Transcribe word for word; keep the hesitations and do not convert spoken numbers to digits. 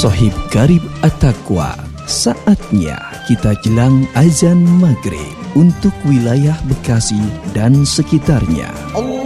Sohib Garib At-Taqwa, saatnya kita jelang azan maghrib untuk wilayah Bekasi dan sekitarnya. Allah.